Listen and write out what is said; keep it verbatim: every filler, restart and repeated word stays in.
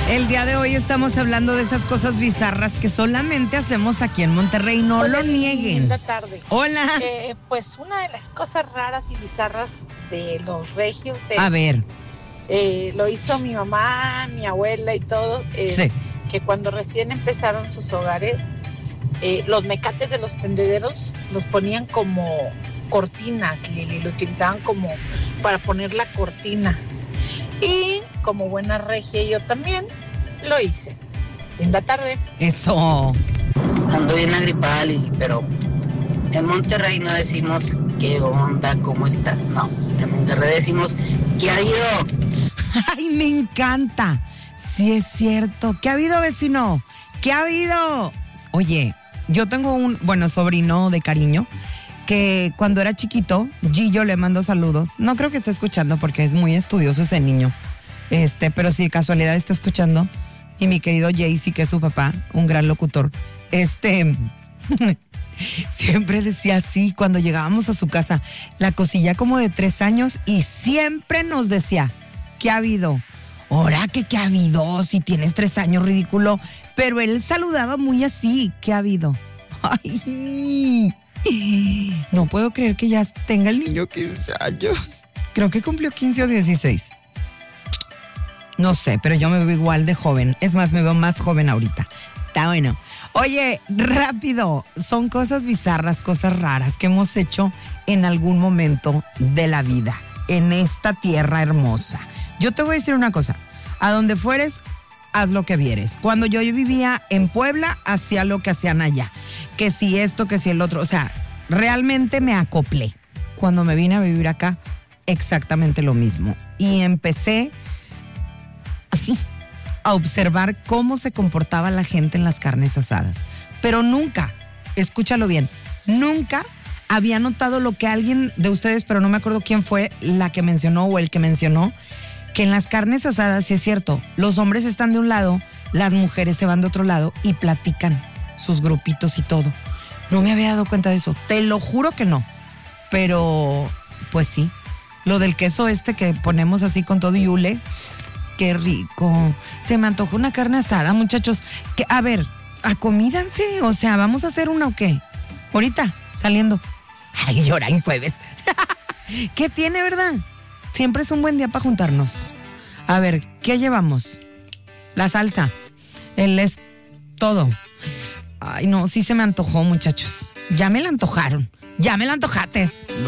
El día de hoy estamos hablando de esas cosas bizarras que solamente hacemos aquí en Monterrey. No Hola, lo nieguen. Linda tarde. Hola. Eh, pues una de las cosas raras y bizarras de los regios es... A ver. Eh, lo hizo mi mamá, mi abuela y todo. Es Sí. que cuando recién empezaron sus hogares, eh, los mecates de los tendederos los ponían como cortinas, Lili. Lo utilizaban como para poner la cortina. Y como buena regia yo también lo hice. Linda tarde. Eso. Ando bien agripada, Lili, pero en Monterrey no decimos qué onda, cómo estás, no. En Monterrey decimos ¿qué ha habido? Ay, me encanta. Sí es cierto. ¿Qué ha habido, vecino? ¿Qué ha habido? Oye, yo tengo un, bueno, sobrino de cariño que cuando era chiquito, Gillo, le mando saludos. No creo que esté escuchando porque es muy estudioso ese niño. Este, pero si de casualidad está escuchando, y mi querido Jaycee, que es su papá, un gran locutor, este, siempre decía así cuando llegábamos a su casa, la cosilla como de tres años, y siempre nos decía, ¿qué ha habido? Ahora que qué ha habido, si tienes tres años, ridículo. Pero él saludaba muy así, ¿qué ha habido? Ay, no puedo creer que ya tenga el niño quince años. Creo que cumplió quince o dieciséis. No sé, pero yo me veo igual de joven. Es más, me veo más joven ahorita. Está bueno. Oye, rápido. Son cosas bizarras, cosas raras que hemos hecho en algún momento de la vida, en esta tierra hermosa. Yo te voy a decir una cosa. A donde fueres, haz lo que vieres. Cuando yo vivía en Puebla, hacía lo que hacían allá. Que si esto, que si el otro. O sea, realmente me acoplé. Cuando me vine a vivir acá, exactamente lo mismo. Y empecé a observar cómo se comportaba la gente en las carnes asadas. Pero nunca, escúchalo bien, nunca había notado lo que alguien de ustedes, pero no me acuerdo quién fue la que mencionó o el que mencionó, que en las carnes asadas, sí es cierto, los hombres están de un lado, las mujeres se van de otro lado y platican sus grupitos y todo. No me había dado cuenta de eso, te lo juro que no. Pero, pues sí, lo del queso este que ponemos así con todo y hule, qué rico. Se me antojó una carne asada, muchachos. Que, a ver, acomídanse, o sea, ¿vamos a hacer una o qué? Ahorita, saliendo. Ay, llora en jueves. ¿Qué tiene, verdad? Siempre es un buen día para juntarnos. A ver, ¿qué llevamos? La salsa. El es todo. Ay, no, sí se me antojó, muchachos. Ya me la antojaron. Ya me la antojates.